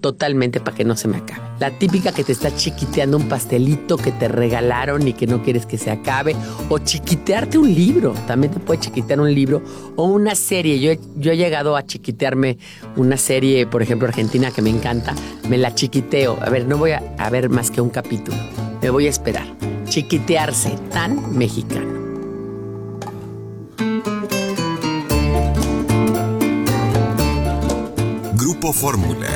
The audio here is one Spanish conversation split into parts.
totalmente para que no se me acabe. La típica que te está chiquiteando un pastelito que te regalaron y que no quieres que se acabe. O chiquitearte un libro. También te puede chiquitear un libro. O una serie. Yo he llegado a chiquitearme una serie, por ejemplo, argentina, que me encanta. Me la chiquiteo. A ver, no voy a ver más que un capítulo. Me voy a esperar. Chiquitearse, tan mexicano. Grupo Fórmula.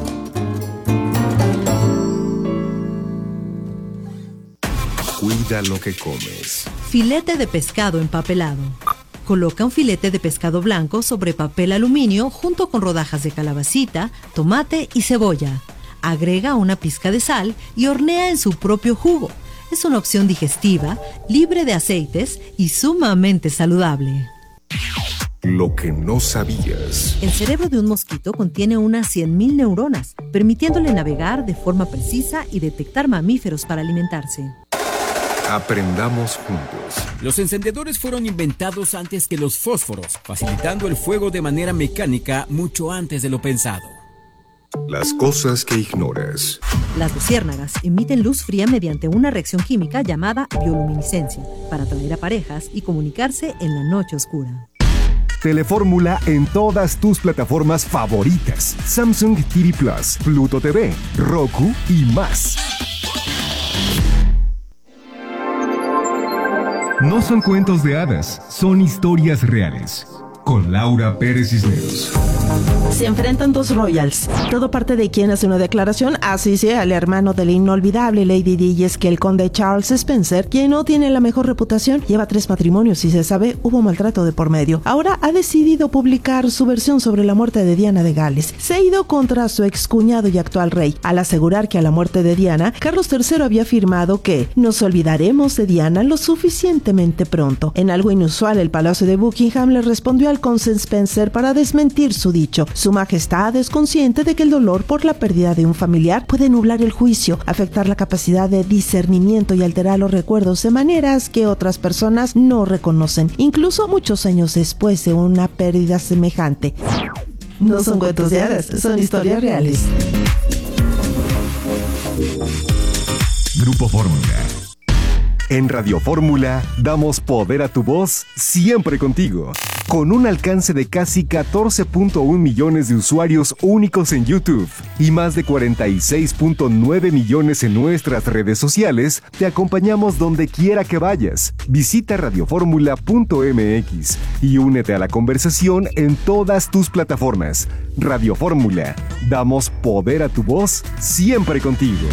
Cuida lo que comes. Filete de pescado empapelado. Coloca un filete de pescado blanco sobre papel aluminio junto con rodajas de calabacita, tomate y cebolla. Agrega una pizca de sal y hornea en su propio jugo. Es una opción digestiva, libre de aceites y sumamente saludable. Lo que no sabías. El cerebro de un mosquito contiene unas 100.000 neuronas, permitiéndole navegar de forma precisa y detectar mamíferos para alimentarse. Aprendamos juntos. Los encendedores fueron inventados antes que los fósforos, facilitando el fuego de manera mecánica mucho antes de lo pensado. Las cosas que ignoras. Las luciérnagas emiten luz fría mediante una reacción química llamada bioluminiscencia, para atraer a parejas y comunicarse en la noche oscura. Telefórmula en todas tus plataformas favoritas. Samsung TV Plus, Pluto TV, Roku y más. No son cuentos de hadas, son historias reales. Con Laura Pérez Cisneros. Se enfrentan dos royals. Todo parte de quien hace una declaración, así sea el hermano de la inolvidable Lady Di, y es que el conde Charles Spencer, quien no tiene la mejor reputación, lleva 3 matrimonios y se sabe hubo maltrato de por medio. Ahora ha decidido publicar su versión sobre la muerte de Diana de Gales. Se ha ido contra su excuñado y actual rey, al asegurar que a la muerte de Diana, Carlos III había afirmado que nos olvidaremos de Diana lo suficientemente pronto. En algo inusual, el Palacio de Buckingham le respondió al conde Spencer para desmentir su dicho. Su majestad es consciente de que el dolor por la pérdida de un familiar puede nublar el juicio, afectar la capacidad de discernimiento y alterar los recuerdos de maneras que otras personas no reconocen, incluso muchos años después de una pérdida semejante. No son cuentos de hadas, son historias reales. Grupo Fórmula. En Radio Fórmula damos poder a tu voz siempre contigo. Con un alcance de casi 14.1 millones de usuarios únicos en YouTube y más de 46.9 millones en nuestras redes sociales, te acompañamos donde quiera que vayas. Visita radioformula.mx y únete a la conversación en todas tus plataformas. Radio Fórmula, damos poder a tu voz siempre contigo.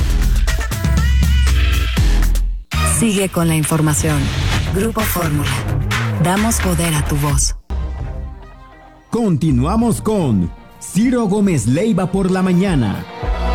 Sigue con la información. Grupo Fórmula. Damos poder a tu voz. Continuamos con Ciro Gómez Leiva por la mañana.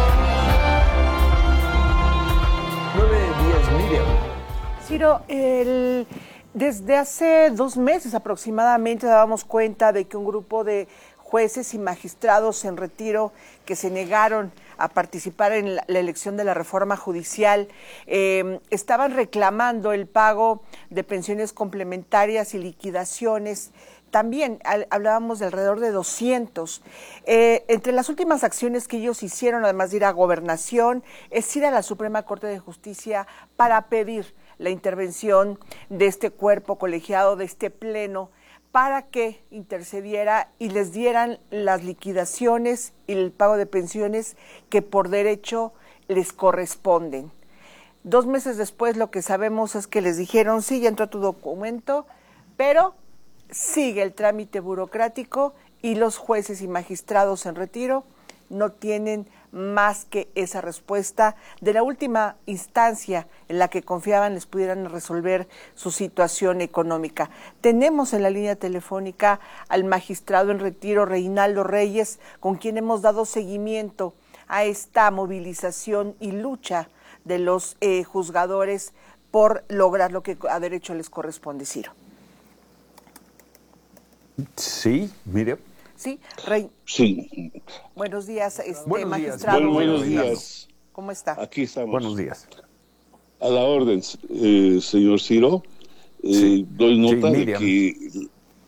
9:10, Miriam. Ciro, desde hace 2 meses aproximadamente dábamos cuenta de que un grupo de jueces y magistrados en retiro que se negaron a participar en la elección de la reforma judicial, estaban reclamando el pago de pensiones complementarias y liquidaciones. También hablábamos de alrededor de 200. Entre las últimas acciones que ellos hicieron, además de ir a Gobernación, es ir a la Suprema Corte de Justicia para pedir la intervención de este cuerpo colegiado, de este pleno, para que intercediera y les dieran las liquidaciones y el pago de pensiones que por derecho les corresponden. 2 meses después lo que sabemos es que les dijeron, sí, ya entró tu documento, pero sigue el trámite burocrático y los jueces y magistrados en retiro no tienen más que esa respuesta de la última instancia en la que confiaban les pudieran resolver su situación económica. Tenemos en la línea telefónica al magistrado en retiro Reinaldo Reyes, con quien hemos dado seguimiento a esta movilización y lucha de los juzgadores por lograr lo que a derecho les corresponde, Ciro. Sí, mire. Sí, Sí. Buenos días, Buenos magistrado. días. Buenos días. ¿Cómo está? Aquí estamos. Buenos días. A la orden, señor Ciro. Doy nota de que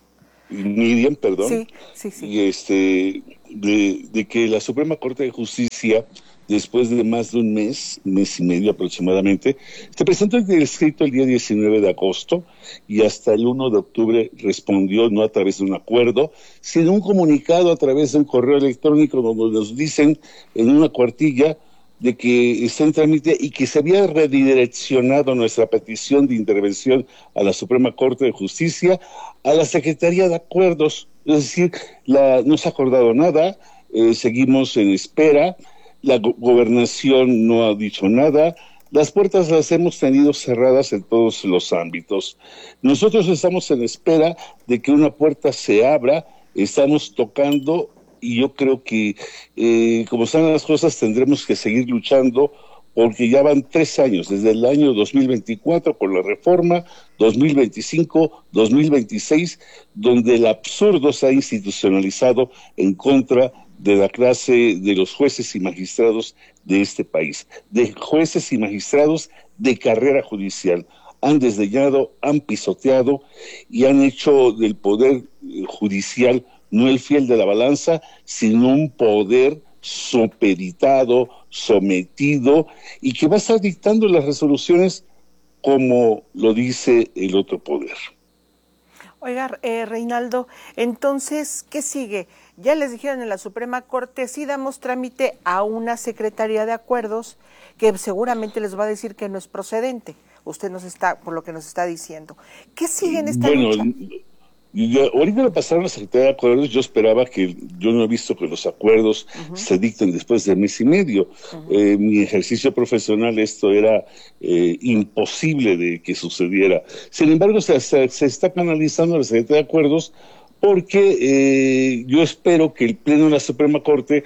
Miriam, perdón. Sí. Y de que la Suprema Corte de Justicia, después de más de un mes y medio aproximadamente, se presentó el escrito el día 19 de agosto y hasta el 1 de octubre respondió, no a través de un acuerdo, sino un comunicado a través de un correo electrónico donde nos dicen en una cuartilla de que está en trámite y que se había redireccionado nuestra petición de intervención a la Suprema Corte de Justicia a la Secretaría de Acuerdos. Es decir, no se ha acordado nada, seguimos en espera, la gobernación no ha dicho nada, las puertas las hemos tenido cerradas en todos los ámbitos. Nosotros estamos en espera de que una puerta se abra, estamos tocando y yo creo que como están las cosas tendremos que seguir luchando porque ya van 3 años, desde el año 2024 con la reforma, 2025, 2026, donde el absurdo se ha institucionalizado en contra de la clase de los jueces y magistrados de este país, de jueces y magistrados de carrera judicial. Han desdeñado, han pisoteado y han hecho del poder judicial no el fiel de la balanza, sino un poder supeditado, sometido, y que va a estar dictando las resoluciones como lo dice el otro poder. Oiga, Reinaldo, entonces, ¿qué sigue? Ya les dijeron en la Suprema Corte, sí damos trámite a una Secretaría de Acuerdos que seguramente les va a decir que no es procedente. Usted por lo que nos está diciendo. ¿Qué sigue en esta lucha? Ahorita lo pasaron a la Secretaría de Acuerdos, yo no he visto que los acuerdos se dicten después de mes y medio. Mi ejercicio profesional esto era imposible de que sucediera. Sin embargo, se está canalizando a la Secretaría de Acuerdos porque yo espero que el Pleno de la Suprema Corte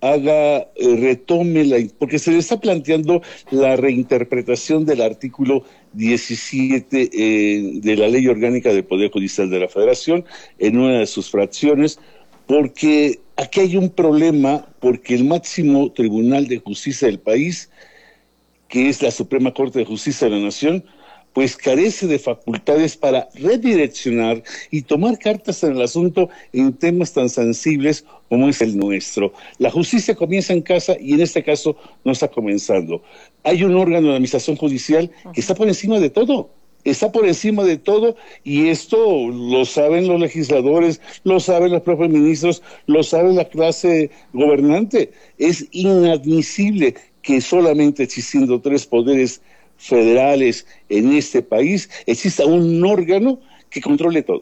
retome porque se le está planteando la reinterpretación del artículo 17 de la Ley Orgánica del Poder Judicial de la Federación en una de sus fracciones, porque aquí hay un problema, porque el máximo Tribunal de Justicia del país, que es la Suprema Corte de Justicia de la Nación, pues carece de facultades para redireccionar y tomar cartas en el asunto en temas tan sensibles como es el nuestro. La justicia comienza en casa y en este caso no está comenzando. Hay un órgano de administración judicial que está por encima de todo. Está por encima de todo y esto lo saben los legisladores, lo saben los propios ministros, lo sabe la clase gobernante. Es inadmisible que solamente existiendo 3 poderes federales en este país exista un órgano que controle todo,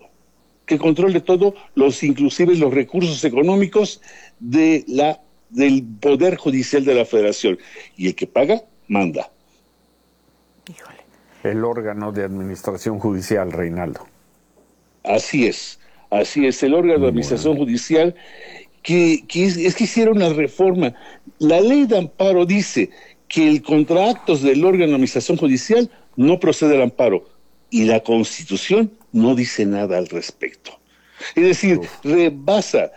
inclusive los recursos económicos del Poder Judicial de la Federación. Y el que paga, manda. Híjole. El órgano de administración judicial, Reinaldo. Así es, el órgano de administración judicial que hicieron una reforma. La ley de amparo dice que el contraactos del órgano de administración judicial no procede al amparo y la Constitución no dice nada al respecto. Es decir, rebasa,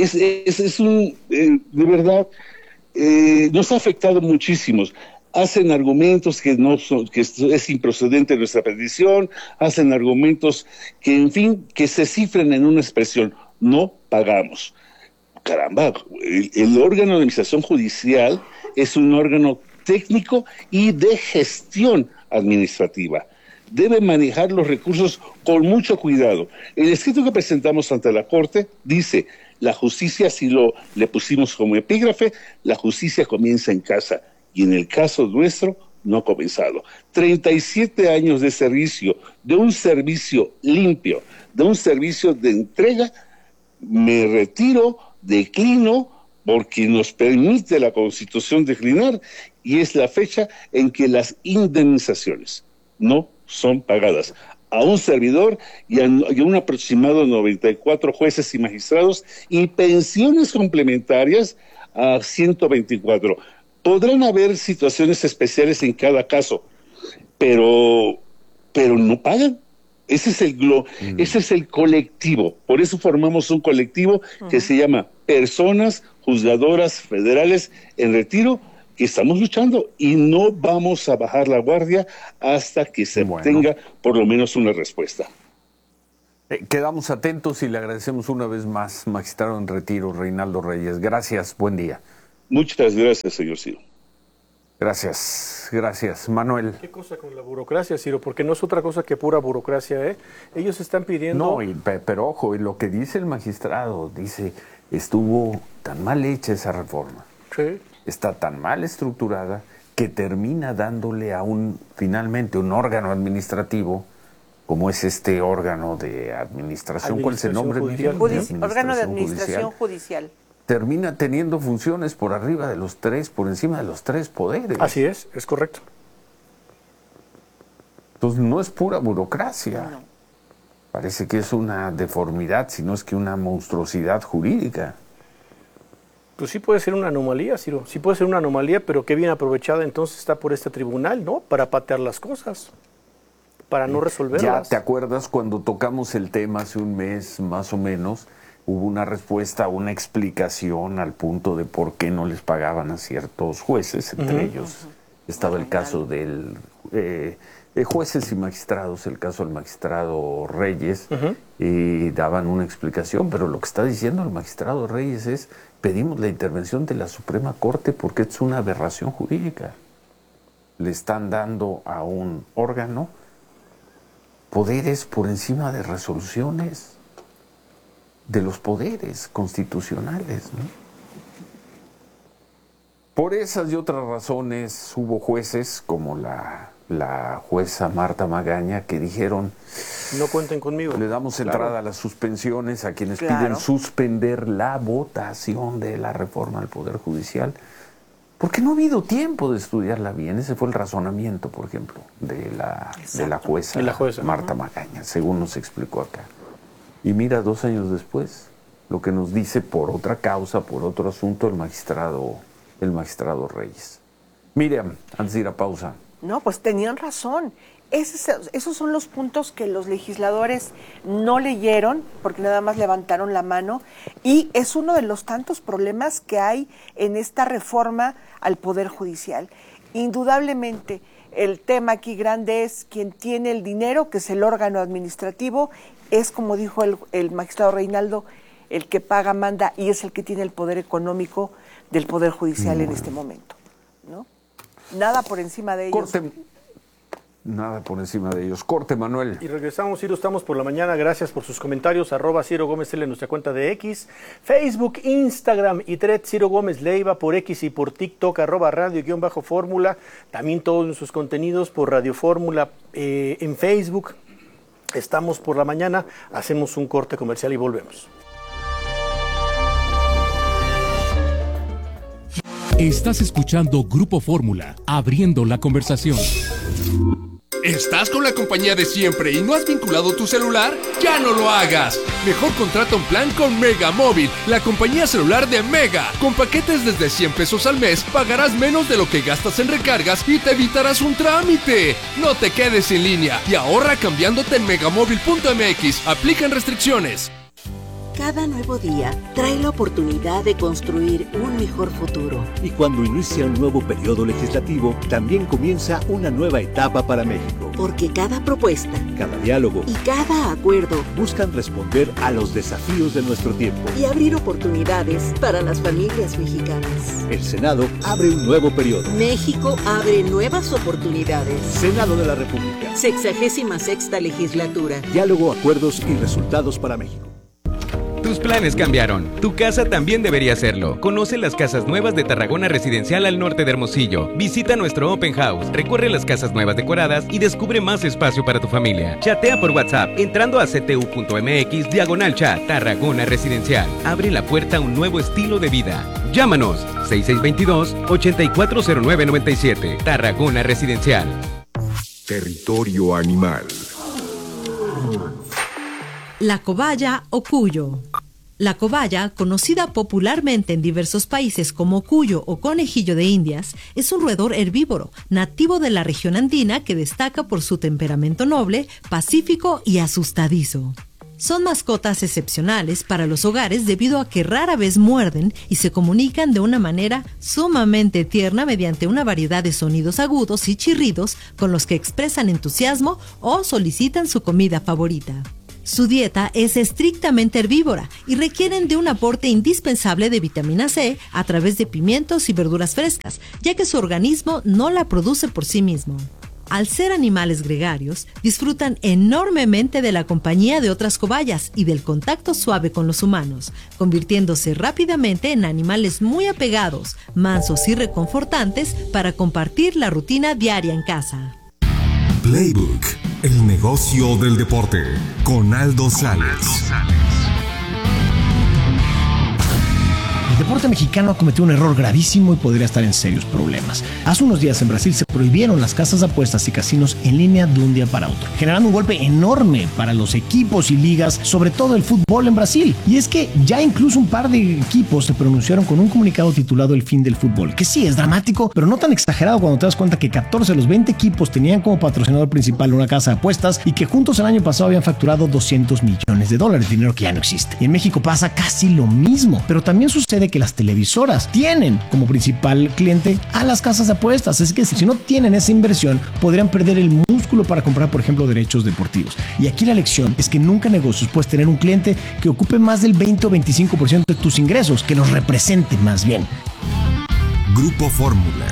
de verdad, nos ha afectado muchísimos. Hacen argumentos que es improcedente nuestra petición, hacen argumentos que, en fin, que se cifren en una expresión, no pagamos. Caramba, el órgano de administración judicial es un órgano técnico y de gestión administrativa. Debe manejar los recursos con mucho cuidado. El escrito que presentamos ante la Corte dice, la justicia, si le pusimos como epígrafe, la justicia comienza en casa, y en el caso nuestro no ha comenzado. 37 años de servicio, de un servicio limpio, de un servicio de entrega, me retiro, declino, porque nos permite la Constitución declinar, y es la fecha en que las indemnizaciones no son pagadas a un servidor y a un aproximado de 94 jueces y magistrados y pensiones complementarias a 124. Podrán haber situaciones especiales en cada caso, pero no pagan. Ese es el colectivo. Por eso formamos un colectivo que se llama Personas Juzgadoras Federales en Retiro, que estamos luchando y no vamos a bajar la guardia hasta que se obtenga por lo menos una respuesta. Quedamos atentos y le agradecemos una vez más, magistrado en retiro, Reinaldo Reyes. Gracias, buen día. Muchas gracias, señor Ciro. Gracias. Manuel. ¿Qué cosa con la burocracia, Ciro? Porque no es otra cosa que pura burocracia, ¿eh? Ellos están pidiendo... No, pero ojo, lo que dice el magistrado, dice, estuvo tan mal hecha esa reforma. Sí. Está tan mal estructurada que termina dándole a finalmente un órgano administrativo, como es este órgano de administración. ¿Cuál es el nombre? Órgano de administración judicial. Termina teniendo funciones por arriba de los tres, por encima de los tres poderes. Así es correcto. Entonces no es pura burocracia. No. Parece que es una deformidad, si no es que una monstruosidad jurídica. Pues sí puede ser una anomalía, Ciro. Sí puede ser una anomalía, pero qué bien aprovechada entonces está por este tribunal, ¿no? Para patear las cosas, para no resolverlas. Ya te acuerdas cuando tocamos el tema hace un mes más o menos, hubo una respuesta, una explicación al punto de por qué no les pagaban a ciertos jueces, entre ellos estaba el caso del jueces y magistrados, el caso del magistrado Reyes, y daban una explicación, pero lo que está diciendo el magistrado Reyes es: pedimos la intervención de la Suprema Corte porque es una aberración jurídica. Le están dando a un órgano poderes por encima de resoluciones de los poderes constitucionales, ¿no? Por esas y otras razones hubo jueces como la jueza Marta Magaña que dijeron: no cuenten conmigo. Le damos entrada a las suspensiones a quienes piden suspender la votación de la reforma al Poder Judicial, porque no ha habido tiempo de estudiarla bien. Ese fue el razonamiento, por ejemplo, de la jueza Marta Magaña, según nos explicó acá. Y mira, 2 años después, lo que nos dice por otra causa, por otro asunto, el magistrado Reyes. Miriam, antes de ir a pausa. No, pues tenían razón. Esos son los puntos que los legisladores no leyeron, porque nada más levantaron la mano, y es uno de los tantos problemas que hay en esta reforma al Poder Judicial. Indudablemente, el tema aquí grande es quien tiene el dinero, que es el órgano administrativo, es, como dijo el magistrado Reinaldo, el que paga, manda, y es el que tiene el poder económico del Poder Judicial en este momento, ¿no? Nada por encima de ellos. Nada por encima de ellos. Corte, Manuel. Y regresamos, Ciro, estamos por la mañana. Gracias por sus comentarios. @Ciro Gómez L en nuestra cuenta de X, Facebook, Instagram y Thread Ciro Gómez Leiva por X y por TikTok, @radio_fórmula. También todos nuestros contenidos por Radio Fórmula en Facebook. Estamos por la mañana. Hacemos un corte comercial y volvemos. Estás escuchando Grupo Fórmula, abriendo la conversación. ¿Estás con la compañía de siempre y no has vinculado tu celular? ¡Ya no lo hagas! Mejor contrata un plan con Mega Móvil, la compañía celular de Mega. Con paquetes desde 100 pesos al mes, pagarás menos de lo que gastas en recargas y te evitarás un trámite. No te quedes sin línea y ahorra cambiándote en megamóvil.mx. Aplican restricciones. Cada nuevo día trae la oportunidad de construir un mejor futuro. Y cuando inicia un nuevo periodo legislativo, también comienza una nueva etapa para México. Porque cada propuesta, cada diálogo y cada acuerdo buscan responder a los desafíos de nuestro tiempo y abrir oportunidades para las familias mexicanas. El Senado abre un nuevo periodo. México abre nuevas oportunidades. Senado de la República. 66ª legislatura. Diálogo, acuerdos y resultados para México. Tus planes cambiaron. Tu casa también debería hacerlo. Conoce las casas nuevas de Tarragona Residencial al norte de Hermosillo. Visita nuestro Open House, recorre las casas nuevas decoradas y descubre más espacio para tu familia. Chatea por WhatsApp entrando a ctu.mx/chat. Tarragona Residencial. Abre la puerta a un nuevo estilo de vida. Llámanos 6622-840997. Tarragona Residencial. Territorio animal. La cobaya o cuyo. La cobaya, conocida popularmente en diversos países como cuyo o conejillo de Indias, es un roedor herbívoro, nativo de la región andina que destaca por su temperamento noble, pacífico y asustadizo. Son mascotas excepcionales para los hogares debido a que rara vez muerden y se comunican de una manera sumamente tierna mediante una variedad de sonidos agudos y chirridos con los que expresan entusiasmo o solicitan su comida favorita. Su dieta es estrictamente herbívora y requieren de un aporte indispensable de vitamina C a través de pimientos y verduras frescas, ya que su organismo no la produce por sí mismo. Al ser animales gregarios, disfrutan enormemente de la compañía de otras cobayas y del contacto suave con los humanos, convirtiéndose rápidamente en animales muy apegados, mansos y reconfortantes para compartir la rutina diaria en casa. Playbook, el negocio del deporte, con Aldo Sales. El deporte mexicano cometió un error gravísimo y podría estar en serios problemas. Hace unos días en Brasil se prohibieron las casas de apuestas y casinos en línea de un día para otro, generando un golpe enorme para los equipos y ligas, sobre todo el fútbol en Brasil. Y es que ya incluso un par de equipos se pronunciaron con un comunicado titulado El fin del fútbol, que sí es dramático, pero no tan exagerado cuando te das cuenta que 14 de los 20 equipos tenían como patrocinador principal una casa de apuestas y que juntos el año pasado habían facturado $200 millones, dinero que ya no existe. Y en México pasa casi lo mismo, pero también sucede que las televisoras tienen como principal cliente a las casas de apuestas. Es que si no tienen esa inversión, podrían perder el músculo para comprar, por ejemplo, derechos deportivos. Y aquí la lección es que nunca en negocios puedes tener un cliente que ocupe más del 20 o 25% de tus ingresos, que los represente más bien. Grupo Fórmula.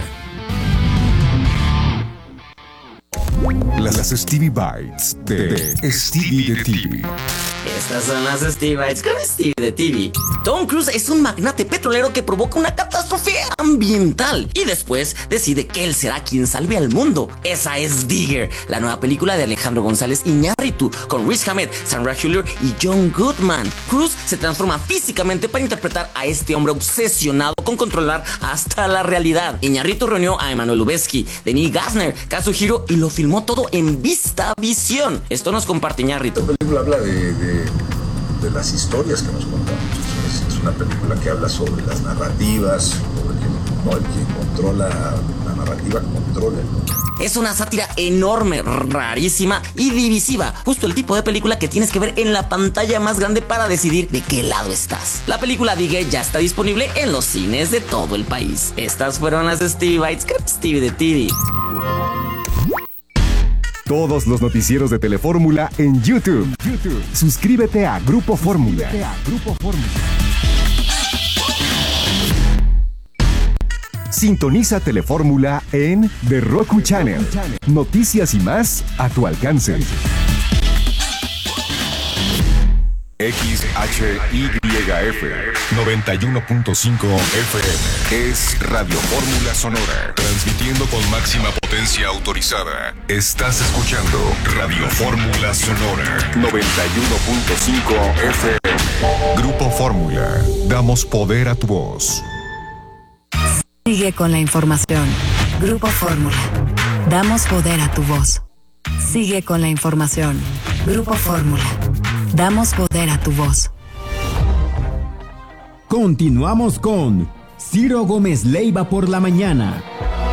Las Stevie Bites de Stevie de TV. Estas son las Stevie Bites con Stevie de TV. Tom Cruise es un magnate petrolero que provoca una catástrofe ambiental y después decide que él será quien salve al mundo. Esa es Digger, la nueva película de Alejandro González Iñárritu con Riz Ahmed, Sandra Hüller y John Goodman. Cruise se transforma físicamente para interpretar a este hombre obsesionado con controlar hasta la realidad. Iñárritu reunió a Emmanuel Lubezki, Denis Gassner, Kazuhiro y lo filmó todo en VistaVision. Esto nos comparte Iñárritu. La película habla de las historias que nos contamos. Es una película que habla sobre las narrativas, sobre el que controla la narrativa, controla. Es una sátira enorme, rarísima y divisiva. Justo el tipo de película que tienes que ver en la pantalla más grande para decidir de qué lado estás. La película Digger ya está disponible en los cines de todo el país. Estas fueron las Stevie Bites con Stevie de TV. Todos los noticieros de Telefórmula en YouTube. Suscríbete a Grupo Fórmula. Sintoniza Telefórmula en The Roku Channel. Noticias y más a tu alcance. XHYF 91.5 FM es Radio Fórmula Sonora, transmitiendo con máxima potencia autorizada. Estás escuchando Radio Fórmula Sonora 91.5 FM. Grupo Fórmula, damos poder a tu voz. Sigue con la información. Grupo Fórmula, damos poder a tu voz. Sigue con la información. Grupo Fórmula, damos poder a tu voz. Continuamos con Ciro Gómez Leiva por la mañana.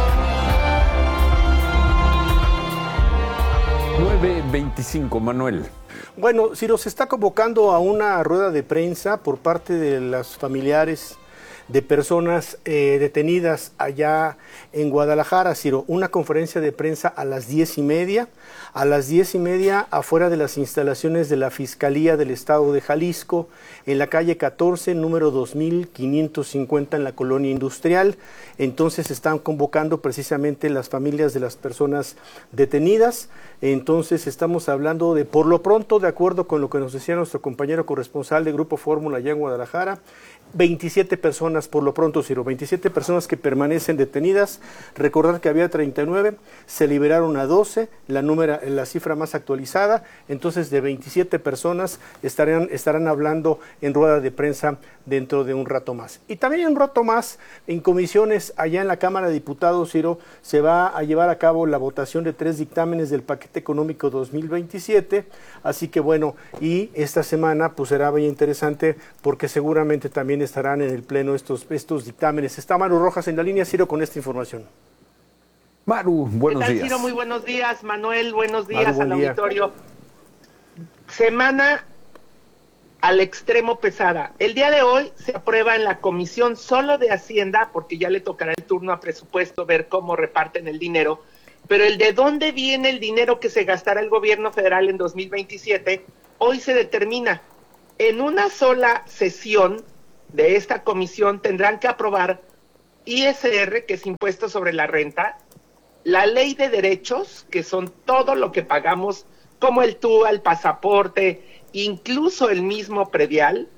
9:25, Manuel. Bueno, Ciro, se está convocando a una rueda de prensa por parte de los familiares de personas detenidas allá en Guadalajara, Ciro. Una conferencia de prensa a las 10:30. A las 10:30 afuera de las instalaciones de la Fiscalía del Estado de Jalisco, en la calle 14, número 2550 en la Colonia Industrial. Entonces están convocando precisamente las familias de las personas detenidas. Entonces estamos hablando de, por lo pronto, de acuerdo con lo que nos decía nuestro compañero corresponsal de Grupo Fórmula allá en Guadalajara, 27 personas por lo pronto, Ciro, 27 personas que permanecen detenidas. Recordar que había 39, se liberaron a 12, la cifra más actualizada. Entonces de 27 personas estarán hablando en rueda de prensa dentro de un rato más. Y también en un rato más, en comisiones allá en la Cámara de Diputados, Ciro, se va a llevar a cabo la votación de 3 dictámenes del paquete económico 2027. Así que bueno, y esta semana pues será bien interesante porque seguramente también estarán en el pleno estos dictámenes. Está Maru Rojas en la línea, Ciro, con esta información. Maru, buenos días. Ciro, muy buenos días. Manuel, buenos días. Maru, al auditorio. Semana al extremo pesada. El día de hoy se aprueba en la Comisión solo de Hacienda, porque ya le tocará el turno a presupuesto ver cómo reparten el dinero, pero el de dónde viene el dinero que se gastará el gobierno federal en 2027 hoy se determina. En una sola sesión de esta comisión tendrán que aprobar ISR, que es impuesto sobre la renta, la ley de derechos, que son todo lo que pagamos, como el TUA, el pasaporte, incluso el mismo predial,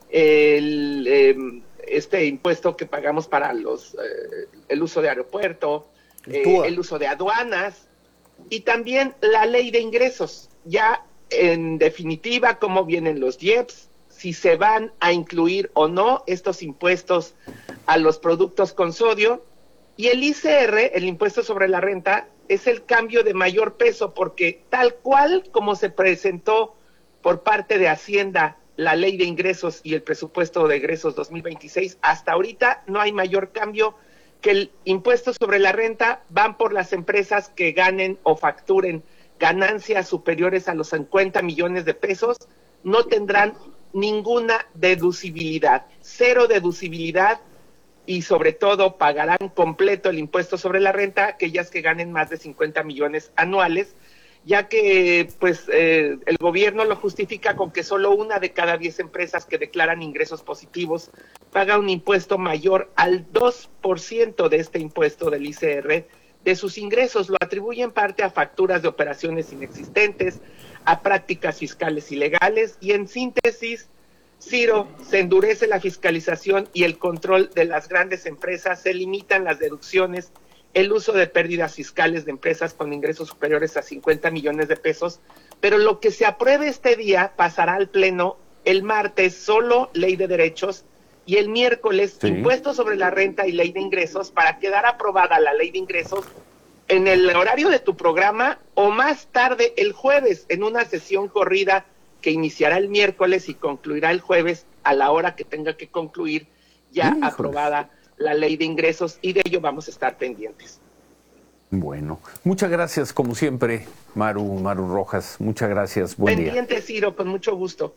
este impuesto que pagamos para el uso de aeropuerto, el uso de aduanas, y también la ley de ingresos. Ya en definitiva, cómo vienen los IEPS, si se van a incluir o no estos impuestos a los productos con sodio. Y el ICR, el impuesto sobre la renta, es el cambio de mayor peso, porque tal cual como se presentó por parte de Hacienda la ley de ingresos y el presupuesto de egresos 2026, hasta ahorita no hay mayor cambio que el impuesto sobre la renta van por las empresas que ganen o facturen ganancias superiores a los 50 millones de pesos, no tendrán ninguna deducibilidad, cero deducibilidad, y sobre todo pagarán completo el impuesto sobre la renta aquellas que ganen más de 50 millones anuales, ya que pues el gobierno lo justifica con que solo 1 de cada 10 empresas que declaran ingresos positivos paga un impuesto mayor al 2% de este impuesto del ICR de sus ingresos. Lo atribuye en parte a facturas de operaciones inexistentes, a prácticas fiscales ilegales, y en síntesis, Ciro, se endurece la fiscalización y el control de las grandes empresas, se limitan las deducciones, el uso de pérdidas fiscales de empresas con ingresos superiores a 50 millones de pesos, pero lo que se apruebe este día pasará al Pleno el martes, solo ley de derechos, y el miércoles impuesto sobre la renta y ley de ingresos, para quedar aprobada la ley de ingresos en el horario de tu programa o más tarde el jueves en una sesión corrida que iniciará el miércoles y concluirá el jueves a la hora que tenga que concluir, ya aprobada la ley de ingresos, y de ello vamos a estar pendientes. Bueno, muchas gracias como siempre, Maru Rojas, muchas gracias, buen día. Pendiente, Ciro, con mucho gusto.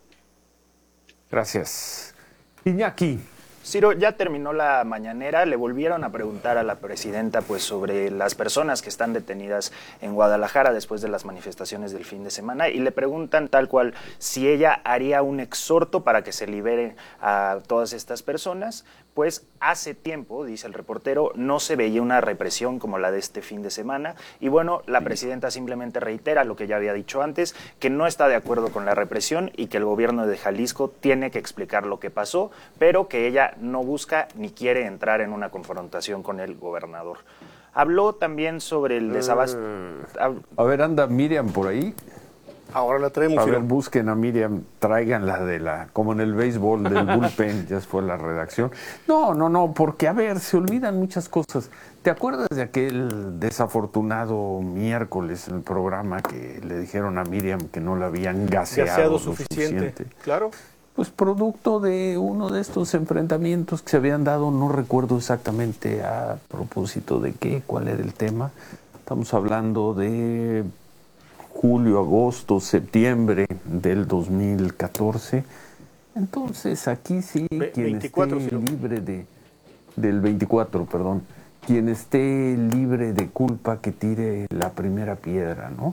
Gracias. Iñaki. Ciro, ya terminó la mañanera, le volvieron a preguntar a la presidenta pues sobre las personas que están detenidas en Guadalajara después de las manifestaciones del fin de semana, y le preguntan tal cual si ella haría un exhorto para que se liberen a todas estas personas. Pues hace tiempo, dice el reportero, no se veía una represión como la de este fin de semana, y bueno, la presidenta simplemente reitera lo que ya había dicho antes, que no está de acuerdo con la represión y que el gobierno de Jalisco tiene que explicar lo que pasó, pero que ella no busca ni quiere entrar en una confrontación con el gobernador. Habló también sobre el desabasto. A ver, anda Miriam por ahí. Ahora la traemos. A ver, busquen a Miriam, tráiganla como en el béisbol del bullpen, ya fue la redacción. No, porque a ver, se olvidan muchas cosas. ¿Te acuerdas de aquel desafortunado miércoles en el programa que le dijeron a Miriam que no la habían gaseado suficiente? Claro. Pues producto de uno de estos enfrentamientos que se habían dado, no recuerdo exactamente a propósito de qué, cuál era el tema. Estamos hablando de julio, agosto, septiembre del 2014. Entonces aquí sí, quien 24, esté libre del 24, perdón, quien esté libre de culpa que tire la primera piedra, ¿no?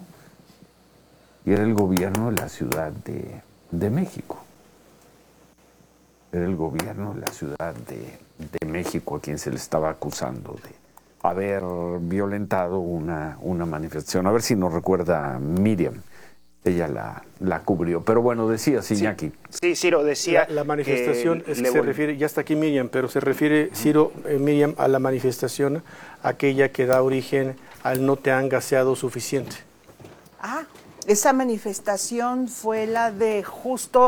Y era el gobierno de la Ciudad de México. Era el gobierno de la Ciudad de México a quien se le estaba acusando de haber violentado una manifestación. A ver si nos recuerda Miriam. Ella la cubrió. Pero bueno, decía Iñaki. Sí, Ciro, decía... La manifestación, es que se refiere, ya está aquí Miriam, pero se refiere, Ciro, Miriam, a la manifestación, aquella que da origen al no te han gaseado suficiente. Esa manifestación fue la de justo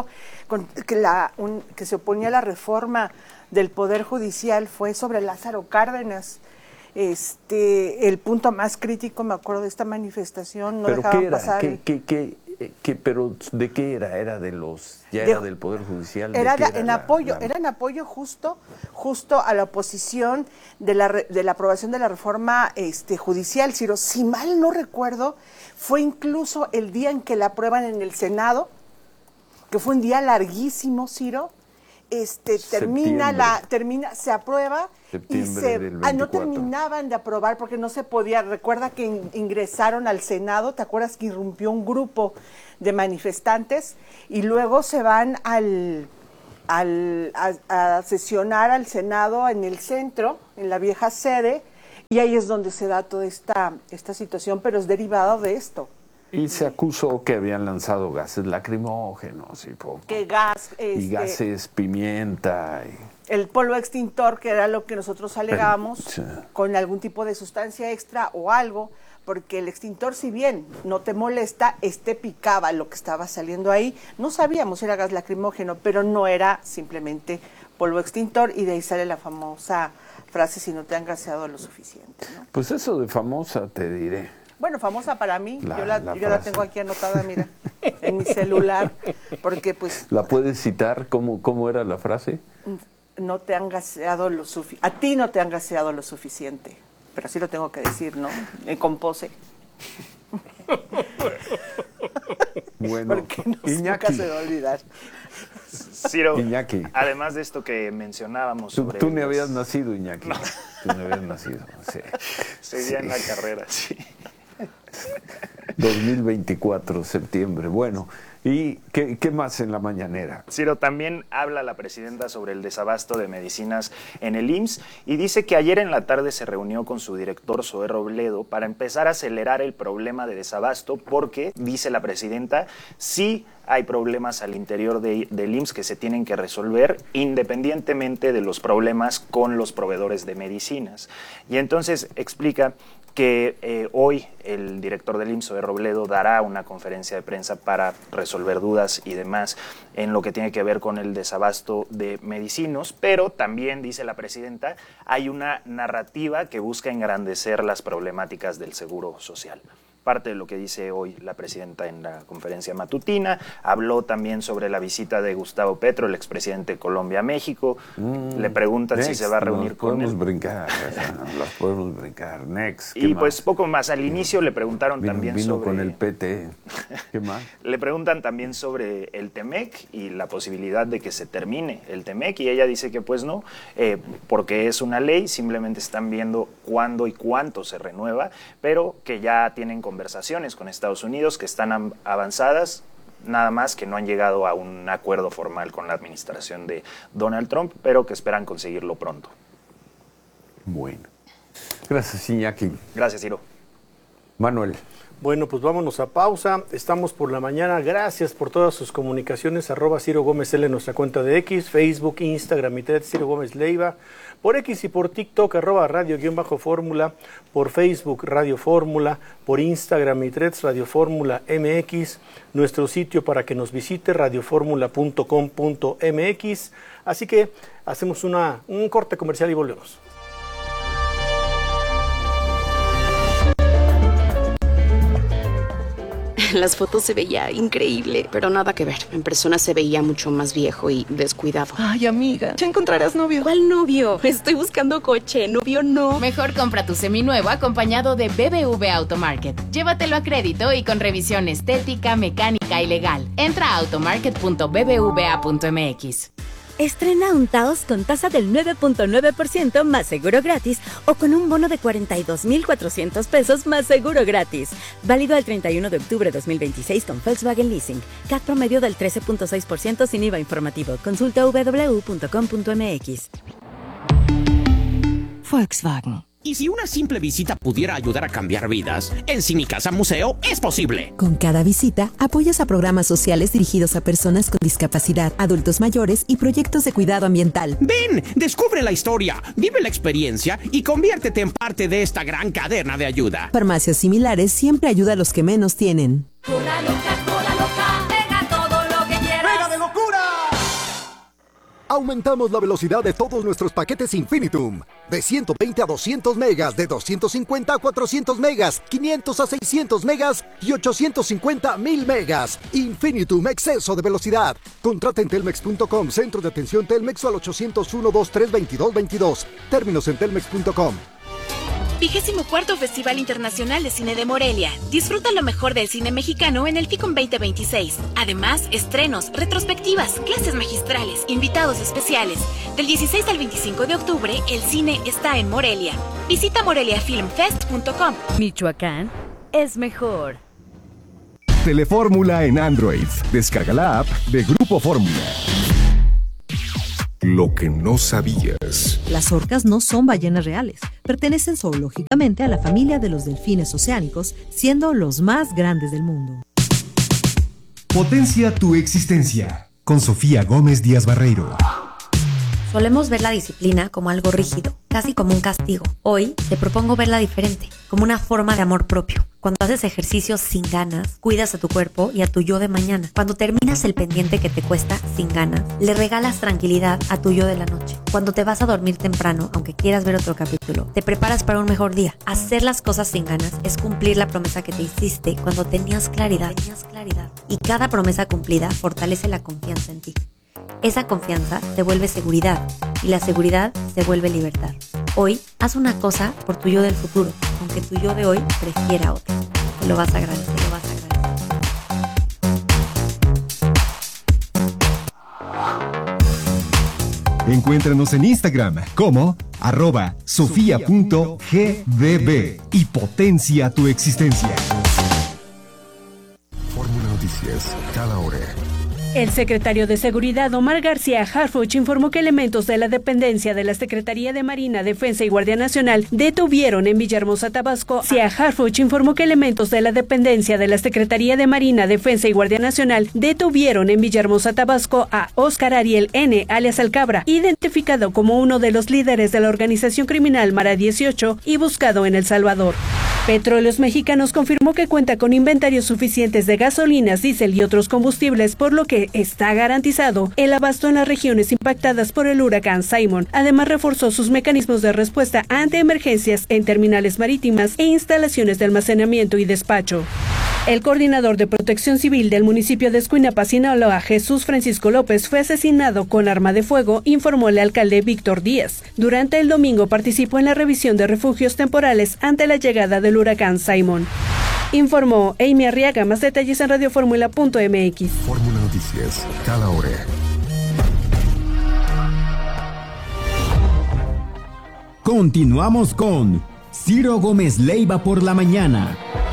que se oponía a la reforma del Poder Judicial, fue sobre Lázaro Cárdenas. El punto más crítico, me acuerdo de esta manifestación, no dejaban pasar. ¿Pero de qué era? ¿Era de los era del Poder Judicial? Era en apoyo justo a la oposición de la aprobación de la reforma judicial, Ciro. Si mal no recuerdo, fue incluso el día en que la aprueban en el Senado, que fue un día larguísimo, Ciro, se aprueba Septiembre y no terminaban de aprobar porque no se podía. Recuerda que ingresaron al Senado, ¿te acuerdas que irrumpió un grupo de manifestantes y luego se van a sesionar al Senado en el centro, en la vieja sede, y ahí es donde se da toda esta situación, pero es derivado de esto. Y se acusó que habían lanzado gases lacrimógenos y poco. Que gas... y gases pimienta. El polvo extintor, que era lo que nosotros alegamos, con algún tipo de sustancia extra o algo, porque el extintor, si bien no te molesta, picaba lo que estaba saliendo ahí. No sabíamos si era gas lacrimógeno, pero no era simplemente polvo extintor, y de ahí sale la famosa frase, si no te han gaseado lo suficiente, ¿no? Pues eso de famosa te diré. Bueno, famosa para mí, yo la tengo aquí anotada, mira, en mi celular, porque pues... ¿La puedes citar? ¿Cómo era la frase? No te han gaseado lo suficiente, a ti no te han gaseado lo suficiente, pero así lo tengo que decir, ¿no? Con pose. Bueno, porque nunca se va a olvidar. Ciro, Iñaki. Además de esto que mencionábamos sobre... Tú ni habías nacido, Iñaki. No. Tú ni habías nacido, sí. Seguía en la carrera, sí. 2024, septiembre. Bueno, ¿y qué más en la mañanera? Ciro, también habla la presidenta sobre el desabasto de medicinas en el IMSS y dice que ayer en la tarde se reunió con su director, Zoé Robledo, para empezar a acelerar el problema de desabasto porque, dice la presidenta, sí hay problemas al interior del IMSS que se tienen que resolver independientemente de los problemas con los proveedores de medicinas. Y entonces explica que hoy el director del IMSS, Zoé Robledo, dará una conferencia de prensa para resolver dudas y demás en lo que tiene que ver con el desabasto de medicinos, pero también, dice la presidenta, hay una narrativa que busca engrandecer las problemáticas del seguro social. Parte de lo que dice hoy la presidenta en la conferencia matutina. Habló también sobre la visita de Gustavo Petro, el expresidente de Colombia a México. Le preguntan si se va a reunir con él. Las podemos brincar. Next. Y pues poco más. Al inicio le preguntaron también sobre... con el PT. ¿Qué más? Le preguntan también sobre el TEMEC y la posibilidad de que se termine el TEMEC, y ella dice que pues no, porque es una ley, simplemente están viendo cuándo y cuánto se renueva, pero que ya tienen conversaciones con Estados Unidos que están avanzadas, nada más que no han llegado a un acuerdo formal con la administración de Donald Trump, pero que esperan conseguirlo pronto. Bueno. Gracias, Iñaki. Gracias, Ciro. Manuel. Bueno, pues vámonos a pausa. Estamos por la mañana. Gracias por todas sus comunicaciones. @Ciro Gómez L en nuestra cuenta de X, Facebook, Instagram y Threads, Ciro Gómez Leiva. Por X y por TikTok, @radio_fórmula. Por Facebook, Radio Fórmula. Por Instagram y Threads, Radio Fórmula MX. Nuestro sitio para que nos visite, radioformula.com.mx. Así que hacemos un corte comercial y volvemos. En las fotos se veía increíble, pero nada que ver. En persona se veía mucho más viejo y descuidado. Ay, amiga, ya encontrarás novio. ¿Cuál novio? Estoy buscando coche, novio no. Mejor compra tu seminuevo acompañado de BBVA Automarket. Llévatelo a crédito y con revisión estética, mecánica y legal. Entra a automarket.bbva.mx. Estrena un Taos con tasa del 9.9% más seguro gratis o con un bono de 42,400 pesos más seguro gratis. Válido al 31 de octubre de 2026 con Volkswagen Leasing. CAT promedio del 13.6% sin IVA informativo. Consulta www.com.mx. Volkswagen. Y si una simple visita pudiera ayudar a cambiar vidas, en Cinicasa Museo es posible. Con cada visita, apoyas a programas sociales dirigidos a personas con discapacidad, adultos mayores y proyectos de cuidado ambiental. Ven, descubre la historia, vive la experiencia y conviértete en parte de esta gran cadena de ayuda. Farmacias similares siempre ayuda a los que menos tienen. Cola loca, pega todo lo que quieras. ¡Pega de locura! Aumentamos la velocidad de todos nuestros paquetes Infinitum. De 120 a 200 megas, de 250 a 400 megas, 500 a 600 megas y 850 a 1000 megas. Infinitum, exceso de velocidad. Contrata en telmex.com, centro de atención Telmex o al 801-2322-22. Términos en telmex.com. 24º Festival Internacional de Cine de Morelia. Disfruta lo mejor del cine mexicano en el FICOM 2026. Además, estrenos, retrospectivas, clases magistrales, invitados especiales. Del 16 al 25 de octubre, el cine está en Morelia. Visita moreliafilmfest.com. Michoacán es mejor. Telefórmula en Android. Descarga la app de Grupo Fórmula. Lo que no sabías. Las orcas no son ballenas reales. Pertenecen zoológicamente a la familia de los delfines oceánicos, siendo los más grandes del mundo. Potencia tu existencia. Con Sofía Gómez Díaz Barreiro. Solemos ver la disciplina como algo rígido, casi como un castigo. Hoy te propongo verla diferente, como una forma de amor propio. Cuando haces ejercicio sin ganas, cuidas a tu cuerpo y a tu yo de mañana. Cuando terminas el pendiente que te cuesta sin ganas, le regalas tranquilidad a tu yo de la noche. Cuando te vas a dormir temprano, aunque quieras ver otro capítulo, te preparas para un mejor día. Hacer las cosas sin ganas es cumplir la promesa que te hiciste cuando tenías claridad. Y cada promesa cumplida fortalece la confianza en ti. Esa confianza te vuelve seguridad y la seguridad se vuelve libertad. Hoy, haz una cosa por tu yo del futuro, aunque tu yo de hoy prefiera otra. Te lo vas a agradecer, Encuéntranos en Instagram como @sofia.gdb y potencia tu existencia. Fórmula Noticias, cada hora. El secretario de Seguridad, Omar García Harfuch, informó que elementos de la dependencia de la Secretaría de Marina, Defensa y Guardia Nacional detuvieron en Villahermosa, Tabasco. Harfuch informó que elementos de la dependencia de la Secretaría de Marina, Defensa y Guardia Nacional detuvieron en Villahermosa, Tabasco a Óscar Ariel N., alias Alcabra, identificado como uno de los líderes de la organización criminal Mara 18 y buscado en El Salvador. Petróleos Mexicanos confirmó que cuenta con inventarios suficientes de gasolinas, diésel y otros combustibles, por lo que está garantizado el abasto en las regiones impactadas por el huracán Simon. Además, reforzó sus mecanismos de respuesta ante emergencias en terminales marítimas e instalaciones de almacenamiento y despacho. El coordinador de Protección Civil del municipio de Escuinapa, Sinaloa, Jesús Francisco López, fue asesinado con arma de fuego, informó el alcalde Víctor Díaz. Durante el domingo participó en la revisión de refugios temporales ante la llegada del huracán Simon. Informó Amy Arriaga. Más detalles en radioformula.mx. Fórmula Noticias, cada hora. Continuamos con Ciro Gómez Leiva por la mañana.